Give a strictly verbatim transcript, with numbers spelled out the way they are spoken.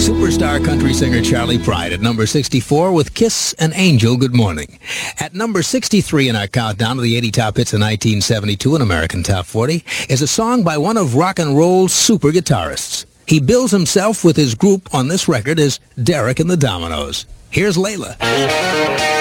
Superstar country singer Charlie Pride at number sixty-four with Kiss an Angel, Good Morning. At number sixty-three in our countdown of the eighty top hits of nineteen seventy-two in American Top forty is a song by one of rock and roll's super guitarists. He bills himself with his group on this record as Derek and the Dominoes. Here's Layla.